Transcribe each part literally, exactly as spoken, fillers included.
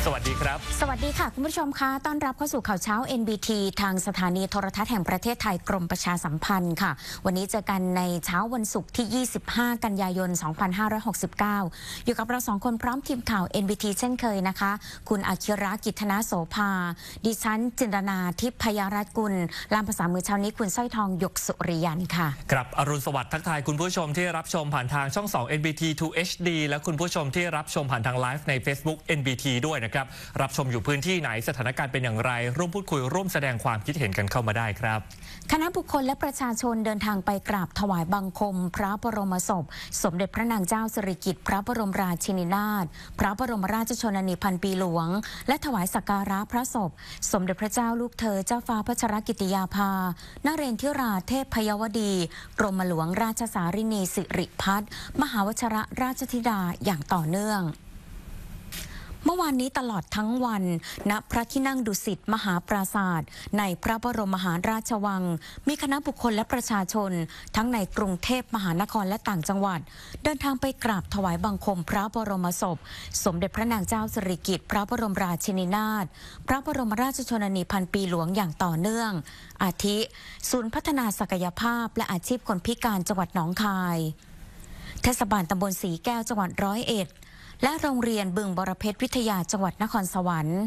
สวัสดีครับสวัสดีค่ะคุณผู้ชมคะต้อนรับเข้าสู่ข่าวเช้า เอ็น บี ที ทางสถานีโทรทัศน์แห่งประเทศไทยกรมประชาสัมพันธ์ค่ะวันนี้เจอกันในเช้าวันศุกร์ที่ ยี่สิบห้า กันยายน สองพันห้าร้อยหกสิบเก้า อยู่กับเราสองคนพร้อมทีมข่าว เอ็น บี ที เช่นเคยนะคะคุณอาคิระกิตนาโสภาดิฉันจินตนาทิพยรัตน์กุลล่ามภาษามือเช้านี้คุณสร้อยทองหยกสุริยันค่ะครับอรุณสวัสดิ์ทักทายคุณผู้ชมที่รับชมผ่านทางช่อง สอง เอ็น บี ที ทู เอช ดี และคุณผู้ชมที่รับชมผ่านทางไลฟ์ใน Facebook เอ็น บี ที ด้วยนะครับรับชมอยู่พื้นที่ไหนสถานการณ์เป็นอย่างไรร่วมพูดคุยร่วมแสดงความคิดเห็นกันเข้ามาได้ครับคณะบุคคลและประชาชนเดินทางไปกราบถวายบังคมพระบรมศพสมเด็จพระนางเจ้าสิริกิติ์พระบรมราชินีนาถพระบรมราชชนนีพันปีหลวงและถวายสักการะพระศพสมเด็จพระเจ้าลูกเธอเจ้าฟ้าพัชรกิติยาภานเรนทิราเทพพยวดีกรมหลวงราชสารินีสิริพัฒน์มหาวชรราชธิดาอย่างต่อเนื่องเมื่อวานนี้ตลอดทั้งวันณพระที่นั่งดุสิตมหาปราสาทในพระบรมมหาราชวังมีคณะบุคคลและประชาชนทั้งในกรุงเทพมหานครและต่างจังหวัดเดินทางไปกราบถวายบังคมพระบรมศพสมเด็จพระนางเจ้าสิริกิติ์พระบรมราชินีนาถพระบรมราชชนนีพันปีหลวงอย่างต่อเนื่องอาทิศูนย์พัฒนาศักยภาพและอาชีพคนพิการจังหวัดหนองคายเทศบาลตำบลสีแก้วจังหวัดร้อยเอ็ดและโรงเรียนบึงบรเพชรวิทยาจังหวัดนครสวรรค์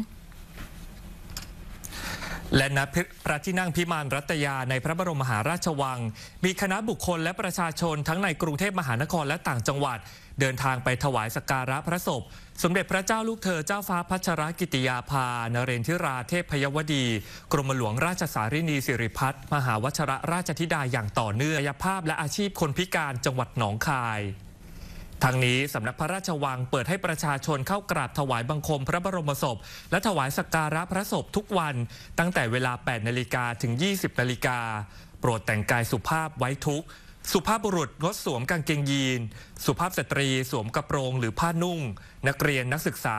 และณพระที่นั่งพิมานรัตยาในพระบรมมหาราชวังมีคณะบุคคลและประชาชนทั้งในกรุงเทพมหานครและต่างจังหวัดเดินทางไปถวายสักการะพระศพสมเด็จพระเจ้าลูกเธอเจ้าฟ้าพัชรกิติยาภานเรนทิราเทพพยวดีกรมหลวงราชสารินีสิริพัฒน์มหาวชรราชธิดาอย่างต่อเนื่องศักยภาพและอาชีพคนพิการจังหวัดหนองคายทางนี้สำนักพระราชวังเปิดให้ประชาชนเข้ากราบถวายบังคมพระบรมศพและถวายสักการะพระศพทุกวันตั้งแต่เวลา แปดนาฬิกา ถึง ยี่สิบนาฬิกาโปรดแต่งกายสุภาพไว้ทุกข์สุภาพบุรุษงดสวมกางเกงยีนสุภาพสตรีสวมกระโปรงหรือผ้านุ่งนักเรียนนักศึกษา